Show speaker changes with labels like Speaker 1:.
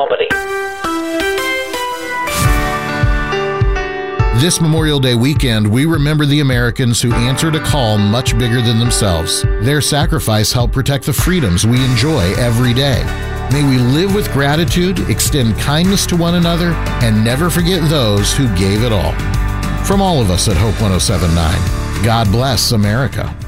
Speaker 1: Albany.
Speaker 2: This Memorial Day weekend, we remember the Americans who answered a call much bigger than themselves. Their sacrifice helped protect the freedoms we enjoy every day. May we live with gratitude, extend kindness to one another, and never forget those who gave it all. From all of us at Hope 107.9, God bless America.